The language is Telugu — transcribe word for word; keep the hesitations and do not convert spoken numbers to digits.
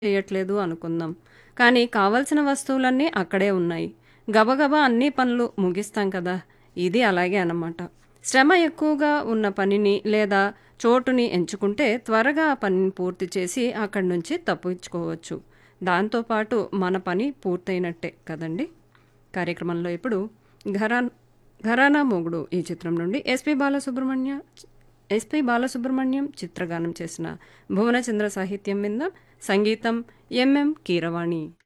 చేయట్లేదు అనుకుందాం. కానీ కావాల్సిన వస్తువులన్నీ అక్కడే ఉన్నాయి. గబగబా అన్ని పనులు ముగిస్తాం కదా! ఇది అలాగే అన్నమాట. శ్రమ ఎక్కువగా ఉన్న పనిని లేదా చోటుని ఎంచుకుంటే త్వరగా ఆ పనిని పూర్తి చేసి అక్కడి నుంచి తప్పించుకోవచ్చు. దాంతో పాటు మన పని పూర్తయినట్టే కదండీ! కార్యక్రమంలో ఇప్పుడు ఘరాన్ 'ఘరానా మొగుడు' ఈ చిత్రం నుండి ఎస్‌పి బాలసుబ్రహ్మణ్య ఎస్‌పి బాలసుబ్రహ్మణ్యం చిత్రగానం చేసిన భువనచంద్ర సాహిత్యం విందాం. సంగీతం ఎంఎం కీరవాణి.